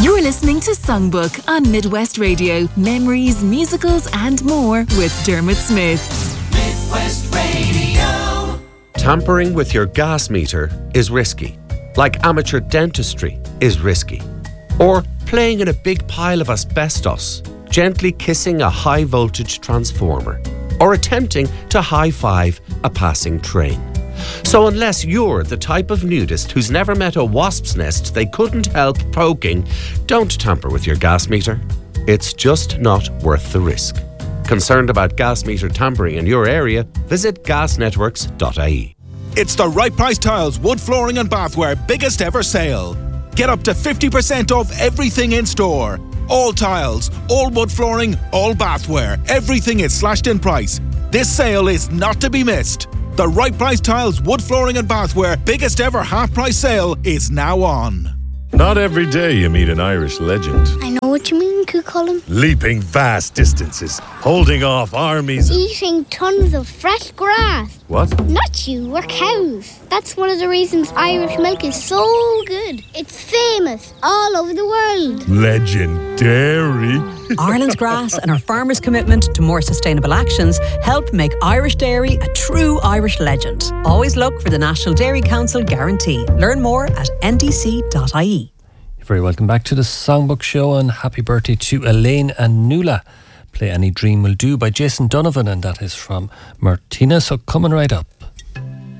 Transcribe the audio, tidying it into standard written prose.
You're listening to Songbook on Midwest Radio. Memories, musicals and more with Dermot Smith. Midwest Radio. Tampering with your gas meter is risky, like amateur dentistry is risky. Or playing in a big pile of asbestos, gently kissing a high voltage transformer, or attempting to high-five a passing train. So unless you're the type of nudist who's never met a wasp's nest they couldn't help poking, don't tamper with your gas meter. It's just not worth the risk. Concerned about gas meter tampering in your area? Visit gasnetworks.ie. It's the Right Price Tiles wood flooring and bathware biggest ever sale. Get up to 50% off everything in store. All tiles, all wood flooring, all bathware. Everything is slashed in price. This sale is not to be missed. The Right Price Tiles wood flooring and bathware biggest ever half price sale is now on. Not every day you meet an Irish legend. I know what you mean, Cucullin. Leaping vast distances, holding off armies. Eating tons of fresh grass. What? Not you, we're cows. That's one of the reasons Irish milk is so good. It's famous all over the world. Legendary. Ireland's grass and our farmers' commitment to more sustainable actions help make Irish dairy a true Irish legend. Always look for the National Dairy Council guarantee. Learn more at ndc.ie. You're very welcome back to the Songbook Show, and happy birthday to Elaine and Nuala. Play Any Dream Will Do by Jason Donovan, and that is from Martina, so coming right up.